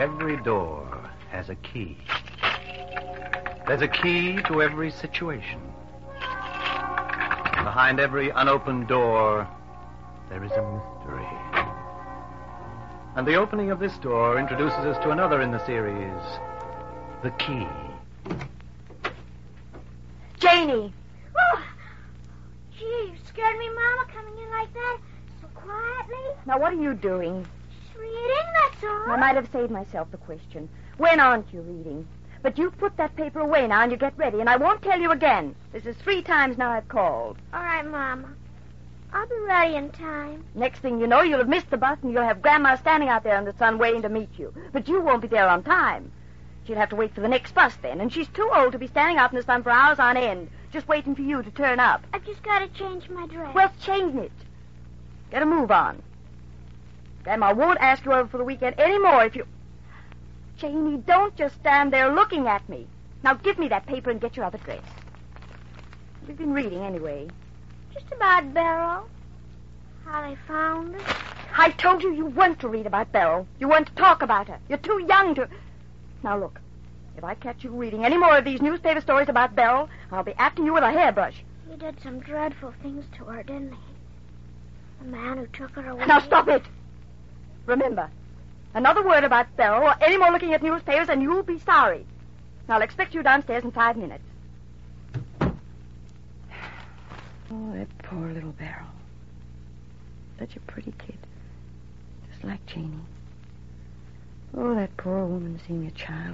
Every door has a key. There's a key to every situation. Behind every unopened door, there is a mystery. And the opening of this door introduces us to another in the series, The Key. Janie! Oh, gee, you scared me, Mama, coming in like that, so quietly. Now, what are you doing? Just reading, that's all. I might have saved myself the question. When aren't you reading? But you've put that paper away now and you get ready, and I won't tell you again. This is 3 times now I've called. All right, Mama. I'll be ready in time. Next thing you know, you'll have missed the bus and you'll have Grandma standing out there in the sun waiting to meet you. But you won't be there on time. She'll have to wait for the next bus then, and she's too old to be standing out in the sun for hours on end, just waiting for you to turn up. I've just got to change my dress. Well, change it. Get a move on. Grandma won't ask you over for the weekend anymore if you... Janie, don't just stand there looking at me. Now give me that paper and get your other dress. We've been reading anyway. Just about Beryl. How they found her. I told you weren't to read about Beryl. You weren't to talk about her. You're too young to... Now look, if I catch you reading any more of these newspaper stories about Beryl, I'll be after you with a hairbrush. He did some dreadful things to her, didn't he? The man who took her away. Now stop it. Remember, another word about Beryl or any more looking at newspapers and you'll be sorry. Now I'll expect you downstairs in 5 minutes. Oh, that poor little Beryl. Such a pretty kid. Just like Janie. Oh, that poor woman seeing a child.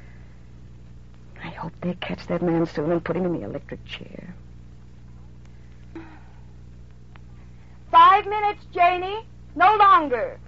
I hope they catch that man soon and put him in the electric chair. 5 minutes, Janie. No longer.